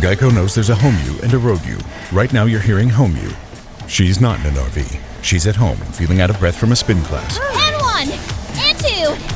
Geico knows there's a home you and a road you. Right now you're hearing home you. She's not in an RV. She's at home, feeling out of breath from a spin class. And 1, and 2,